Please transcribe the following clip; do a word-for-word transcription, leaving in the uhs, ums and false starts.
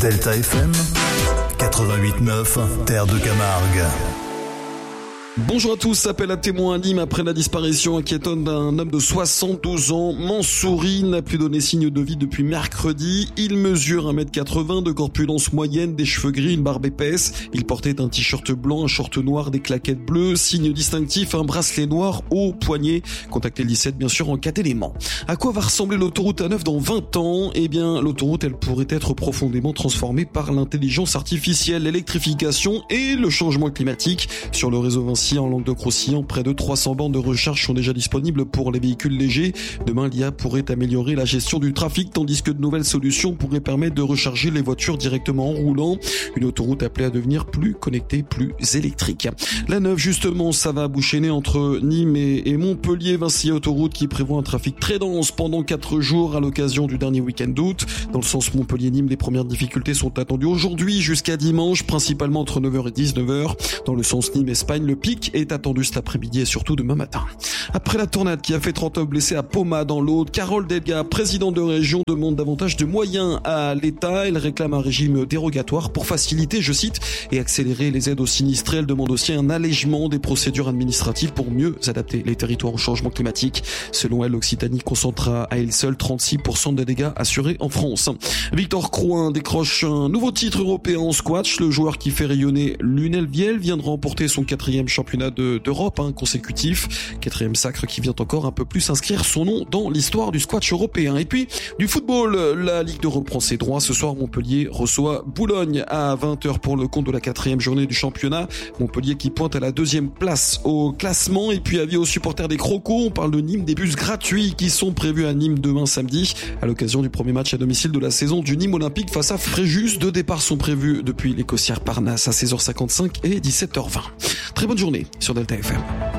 Delta F M quatre-vingt-huit neuf, Terre de Camargue. Bonjour à tous, appel à témoins à Nîmes après la disparition inquiétante d'un homme de soixante-douze ans. Mansouri n'a plus donné signe de vie depuis mercredi. Il mesure un mètre quatre-vingts, de corpulence moyenne, des cheveux gris, une barbe épaisse. Il portait un t-shirt blanc, un short noir, des claquettes bleues, signe distinctif, un bracelet noir au poignet. Contactez le dix-sept bien sûr en cas d'élément. À quoi va ressembler l'autoroute A neuf dans vingt ans ? Eh bien, l'autoroute, elle pourrait être profondément transformée par l'intelligence artificielle, l'électrification et le changement climatique. Sur le réseau Vinci, en Languedoc-Roussillon, près de trois cents bornes de recharge sont déjà disponibles pour les véhicules légers. Demain, l'I A pourrait améliorer la gestion du trafic, tandis que de nouvelles solutions pourraient permettre de recharger les voitures directement en roulant. Une autoroute appelée à devenir plus connectée, plus électrique. La neuve, justement, ça va boucher entre Nîmes et, et Montpellier. Vinci Autoroute qui prévoit un trafic très dense pendant quatre jours à l'occasion du dernier week-end d'août. Dans le sens Montpellier-Nîmes, les premières difficultés sont attendues aujourd'hui jusqu'à dimanche, principalement entre neuf heures et dix-neuf heures. Dans le sens Nîmes-Espagne, le pic est attendu cet après-midi et surtout demain matin. Après la tornade qui a fait trente-neuf blessés à Poma dans l'Aude, Carole Delga, présidente de région, demande davantage de moyens à l'État. Elle réclame un régime dérogatoire pour faciliter, je cite, et accélérer les aides aux sinistrés. Elle demande aussi un allègement des procédures administratives pour mieux adapter les territoires au changement climatique. Selon elle, l'Occitanie concentre à elle seule trente-six pour cent des dégâts assurés en France. Victor Crouin décroche un nouveau titre européen en squash. Le joueur qui fait rayonner Lunel Viel vient de remporter son quatrième championnat de, d'Europe hein, consécutif. Quatrième sacre qui vient encore un peu plus inscrire son nom dans l'histoire du squash européen. Et puis, du football, la Ligue deux reprend ses droits. Ce soir, Montpellier reçoit Boulogne à vingt heures pour le compte de la quatrième journée du championnat. Montpellier qui pointe à la deuxième place au classement. Et puis, avis aux supporters des Crocos, on parle de Nîmes, des bus gratuits qui sont prévus à Nîmes demain samedi à l'occasion du premier match à domicile de la saison du Nîmes Olympique face à Fréjus. Deux départs sont prévus depuis les Cossières Parnasse à seize heures cinquante-cinq et dix-sept heures vingt. Très bonne journée sur Delta F M.